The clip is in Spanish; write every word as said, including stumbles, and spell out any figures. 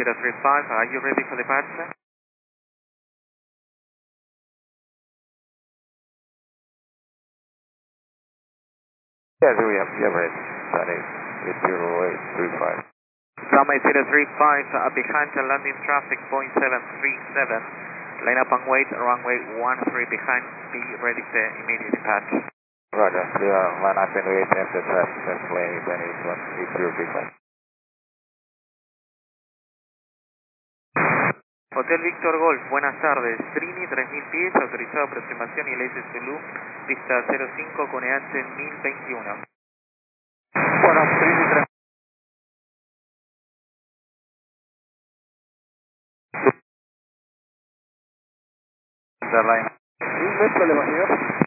zero three five, are you ready for departure? Yes, we have, we have ready. That is eight zero eight three five. Runway zero three five, uh, behind the landing traffic, point seven three seven. Line up and wait, runway one three behind, be ready for immediate departure. Roger, clear, line up and wait, enter traffic, test plane, then eight zero three five. Hotel Víctor Golf, buenas tardes. Trini tres mil pies, autorizado aproximación y Leite Zulu, pista cero cinco con E H mil veintiuno. Bueno, Trini tres. Line. Sí, no hay problema, señor.